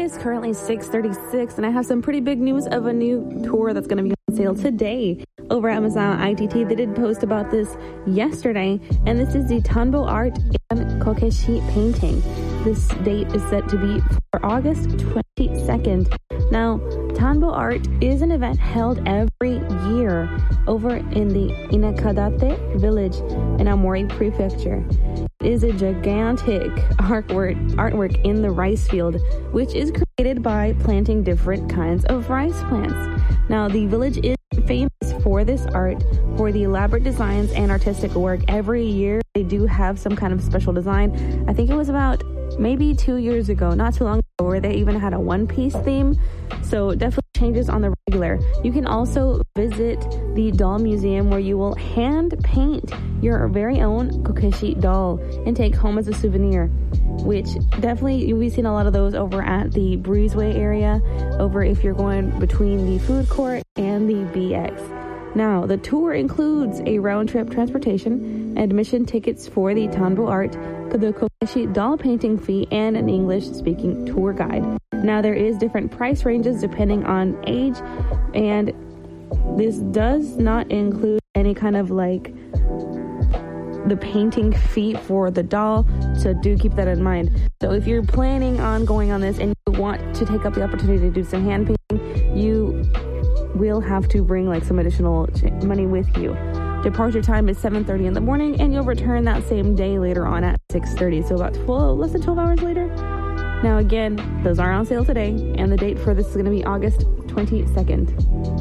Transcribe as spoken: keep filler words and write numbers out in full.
is currently six thirty-six, and I have some pretty big news of a new tour that's going to be on sale today over at Masao I T T. They did post about this yesterday, and this is the Tanbo Art and Kokeshi painting. This date is set to be for August twenty-second. Now, Tanbo Art is an event held every year over in the Inakadate village in Aomori Prefecture. It is a gigantic artwork, artwork in the rice field, which is created by planting different kinds of rice plants. Now, the village is famous for this art, for the elaborate designs and artistic work. Every year, they do have some kind of special design. I think it was about maybe two years ago, not too long ago, where they even had a one-piece theme. So definitely changes on the regular. You can also visit the doll museum, where you will hand paint your very own Kokeshi doll and take home as a souvenir, which definitely you'll be seeing a lot of those over at the Breezeway area, over if you're going between the food court and the B X. Now, the tour includes a round-trip transportation, admission tickets for the Tanbo Art, the Kokeshi doll painting fee, and an English-speaking tour guide. Now, there is different price ranges depending on age, and this does not include any kind of like the painting fee for the doll, so do keep that in mind. So if you're planning on going on this and you want to take up the opportunity to do some hand painting, you will have to bring like some additional money with you. Departure time is seven thirty in the morning, and you'll return that same day later on at six thirty, so about twelve, less than twelve hours later. Now again, those are on sale today, and the date for this is going to be August twenty-second.